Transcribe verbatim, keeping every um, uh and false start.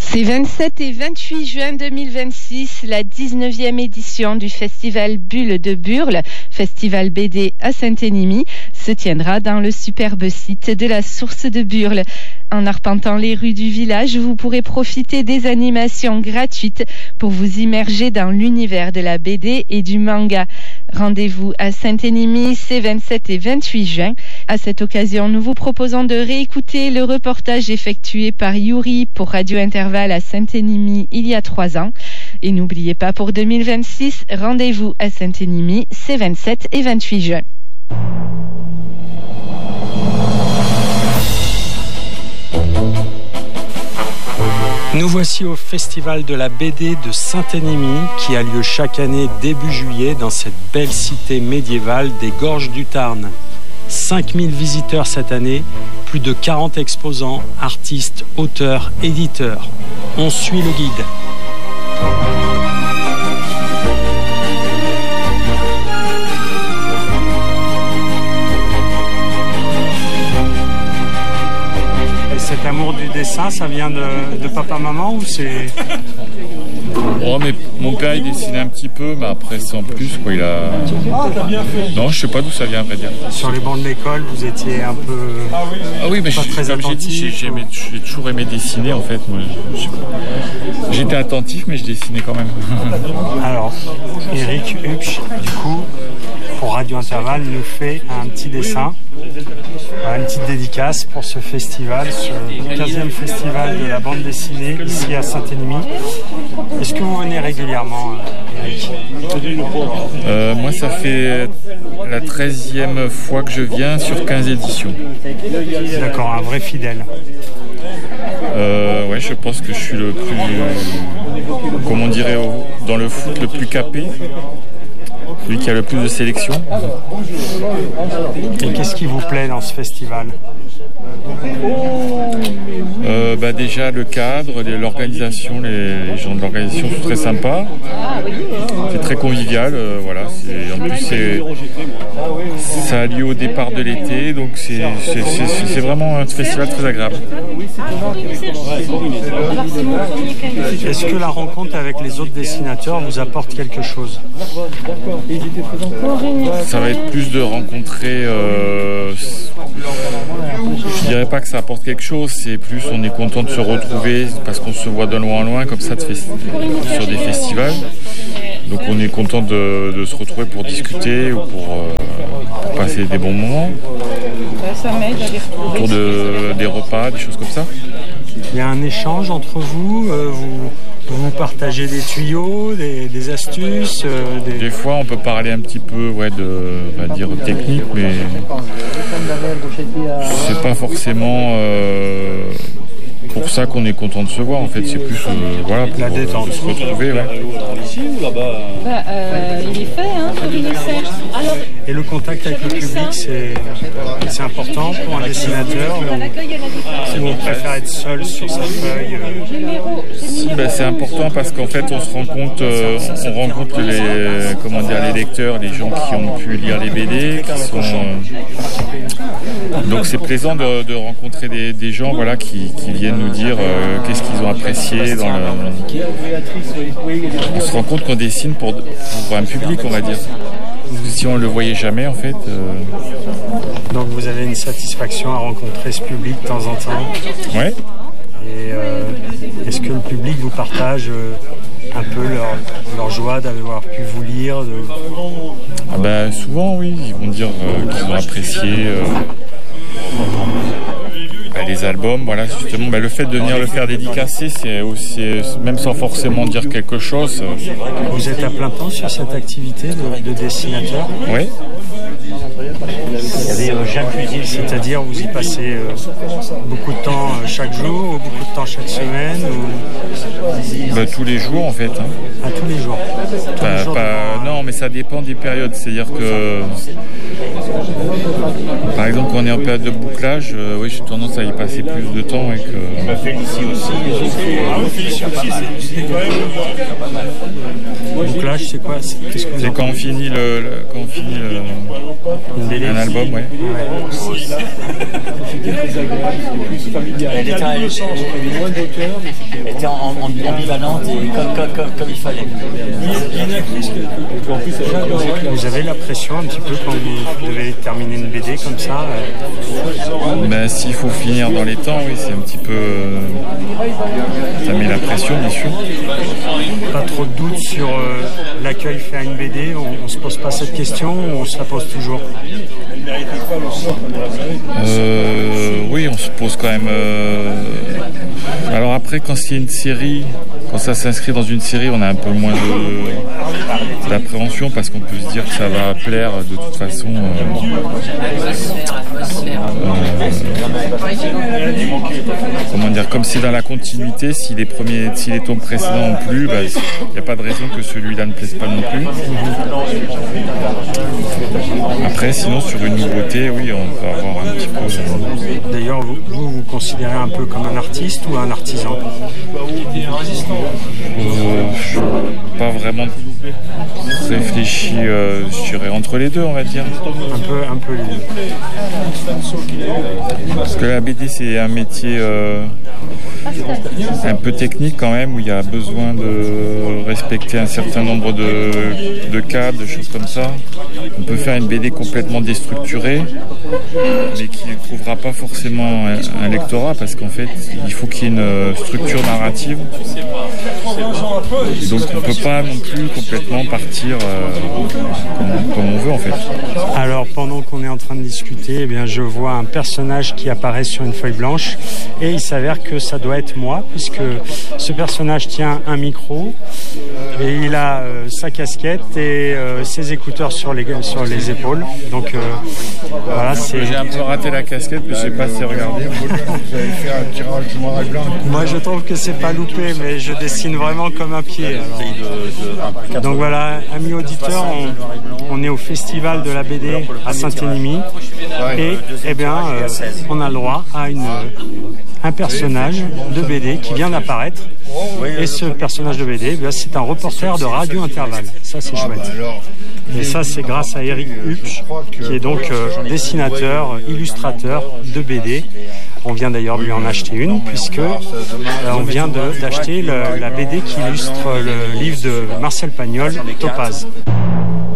C'est vingt-sept et vingt-huit juin deux mille vingt-six, la dix-neuvième édition du Festival Bulle de Burle, Festival B D à Saint-Énimie, se tiendra dans le superbe site de la Source de Burle. En arpentant les rues du village, vous pourrez profiter des animations gratuites pour vous immerger dans l'univers de la B D et du manga. Rendez-vous à Saint-Énimie ces vingt-sept et vingt-huit juin. À cette occasion, nous vous proposons de réécouter le reportage effectué par Yuri pour Radio Intervalle à Saint-Énimie il y a trois ans. Et n'oubliez pas, pour deux mille vingt-six, rendez-vous à Saint-Énimie ces vingt-sept et vingt-huit juin. Nous voici au Festival de la B D de Saint-Énimie qui a lieu chaque année début juillet dans cette belle cité médiévale des Gorges du Tarn. cinq mille visiteurs cette année, plus de quarante exposants, artistes, auteurs, éditeurs. On suit le guide. Cet amour du dessin, ça vient de, de papa-maman ou c'est... Oh, mais mon père il dessinait un petit peu, mais après sans plus quoi. Il a. Non, je sais pas d'où ça vient à vrai dire. Sur les bancs de l'école, vous étiez un peu. Ah oui, mais pas je, très comme j'ai dit, j'ai, j'ai, j'ai toujours aimé dessiner en fait. Moi, je, je, j'étais attentif, mais je dessinais quand même. Alors, Eric Hupsch, du coup, pour Radio Intervalle, nous fait un petit dessin, une petite dédicace pour ce festival, ce quinzième festival de la bande dessinée ici à Saint-Énimie. Est-ce que vous venez régulièrement, Eric ? euh, Moi, ça fait la treizième fois que je viens sur quinze éditions. D'accord, un vrai fidèle. Euh, ouais, je pense que je suis le plus, comment on dirait, dans le foot, le plus capé. Celui qui a le plus de sélection. Et qu'est-ce qui vous plaît dans ce festival ? euh, bah Déjà le cadre, les, l'organisation, les, les gens de l'organisation sont très sympas. C'est très convivial, euh, voilà. C'est, en plus c'est, ça a lieu au départ de l'été, donc c'est, c'est, c'est, c'est vraiment un festival très agréable. Est-ce que la rencontre avec les autres dessinateurs vous apporte quelque chose ? Ça va être plus de rencontrer, euh, je dirais pas que ça apporte quelque chose, c'est plus on est content de se retrouver parce qu'on se voit de loin en loin comme ça de festi- sur des festivals. Donc on est content de, de se retrouver pour discuter ou pour, euh, pour passer des bons moments. Autour de, des repas, des choses comme ça. Il y a un échange entre vous, euh, vous... Vous partagez des tuyaux, des, des astuces euh, des... des fois, on peut parler un petit peu ouais, de on va dire, technique, mais c'est pas forcément euh, pour ça qu'on est content de se voir. En fait, c'est plus euh, voilà, pour la détente. Euh, se retrouver. Ouais. Bah, euh, il est fait, hein, sur l'U N I C E R. Et le contact avec le public, c'est, c'est important pour un dessinateur. Si on préfère être seul sur sa feuille. Euh... Ben, c'est important parce qu'en fait, on se rend compte, euh, on rencontre les, comment dire, les lecteurs, les gens qui ont pu lire les B D, qui sont. Euh... Donc, c'est plaisant de, de rencontrer des, des gens, voilà, qui, qui viennent nous dire euh, qu'est-ce qu'ils ont apprécié dans le. On se rend compte qu'on dessine pour, pour un public, on va dire. Si on ne le voyait jamais, en fait. Euh... Donc vous avez une satisfaction à rencontrer ce public de temps en temps. Ouais. Et euh, est-ce que le public vous partage euh, un peu leur, leur joie d'avoir pu vous lire de... Ah ben, souvent, oui. Ils vont dire euh, qu'ils ont apprécié euh, bah, les albums. Voilà, justement, bah, le fait de venir le faire dédicacer, c'est aussi, même sans forcément dire quelque chose. Euh... Vous êtes à plein temps sur cette activité de, de dessinateur ? Oui. C'est-à-dire vous y passez euh, beaucoup de temps euh, chaque jour ou beaucoup de temps chaque semaine ou... bah, tous les jours en fait. Hein. Ah, tous les jours, tous bah, les jours pas, Non, mais ça dépend des périodes. C'est-à-dire que, par exemple, quand on est en période de bouclage, euh, oui, j'ai tendance à y passer plus de temps. Et que... Félicie aussi. Bouclage, c'est quoi ? C'est, qu'est-ce que vous c'est quand on finit le, le quand on finit le, Une B D. Un album, ouais. Elle était, elle était en, en, ambivalente et comme, comme, comme, comme il fallait. Vous avez la pression un petit peu quand vous devez terminer une B D comme ça euh... Ben, s'il faut finir dans les temps, oui, c'est un petit peu... Euh, ça met la pression, bien sûr. Pas trop de doute sur euh, l'accueil fait à une B D, on, on se pose pas cette question ou on se la pose toujours? euh, Oui, on se pose quand même... Euh... Alors après, quand c'est une série, quand ça s'inscrit dans une série, on a un peu moins de, d'appréhension parce qu'on peut se dire que ça va plaire de toute façon. Euh, euh, comment dire, comme c'est dans la continuité, si les premiers, si les tomes précédents ont plu, il bah, n'y a pas de raison que celui-là ne plaise pas non plus. Après, sinon sur une nouveauté, oui, on peut avoir un petit peu. D'ailleurs, vous, vous vous considérez un peu comme un artiste ou un artisan? euh, Pas vraiment réfléchi, euh, je dirais entre les deux, on va dire. Un peu, un peu les deux. Parce que la B D, c'est un métier euh, un peu technique quand même, où il y a besoin de respecter un certain nombre de, de cadres, de choses comme ça. On peut faire une B D complètement déstructurée, mais qui ne trouvera pas forcément un, un lectorat, parce qu'en fait, il faut qu'il y ait une structure narrative. Et donc on ne peut pas non plus complètement partir euh, comme, comme on veut en fait. Alors pendant qu'on est en train de discuter, eh bien, je vois un personnage qui apparaît sur une feuille blanche et il s'avère que ça doit être moi, puisque ce personnage tient un micro et il a euh, sa casquette et euh, ses écouteurs sur les, sur les épaules. Donc euh, voilà, c'est... J'ai un peu raté la casquette, mais je sais pas si regardez. Vous avez fait un tirage noir et blanc. Moi je trouve que c'est pas loupé, mais je dessine vraiment comme un pied. Alors. Donc voilà, amis auditeurs, on, on est au festival de la B D à Saint-Énimie et eh bien, euh, on a le droit à une, un personnage de B D qui vient d'apparaître. Et ce personnage de B D, eh bien, c'est un reporter de Radio Intervalle. Ça c'est chouette. Et ça c'est grâce à Eric Hupsch, qui est donc euh, dessinateur, illustrateur de B D. On vient d'ailleurs de lui en acheter une, puisque euh, on vient de, d'acheter le, la B D qui illustre le livre de Marcel Pagnol, Topaz.